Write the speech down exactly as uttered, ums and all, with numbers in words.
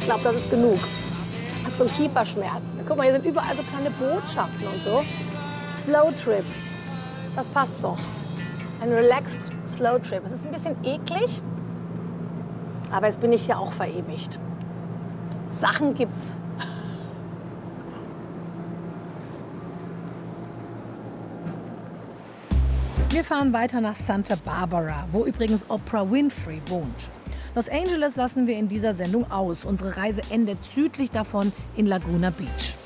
glaube, das ist genug. Ich habe schon Kieferschmerzen. Guck mal, hier sind überall so kleine Botschaften und so. Slow Trip. Das passt doch. Ein relaxed Slow Trip. Es ist ein bisschen eklig, aber jetzt bin ich hier auch verewigt. Sachen gibt's. Wir fahren weiter nach Santa Barbara, wo übrigens Oprah Winfrey wohnt. Los Angeles lassen wir in dieser Sendung aus. Unsere Reise endet südlich davon in Laguna Beach.